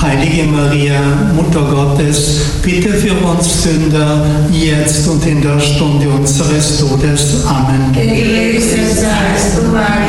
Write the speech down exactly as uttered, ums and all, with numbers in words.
Heilige Maria, Mutter Gottes, bitte für uns Sünder, jetzt und in der Stunde unseres Todes. Amen. Gegrüßet seist du, Maria,